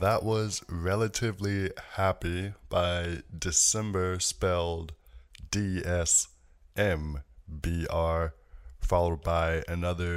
That was Relatively Happy by December, spelled DSMBR, followed by another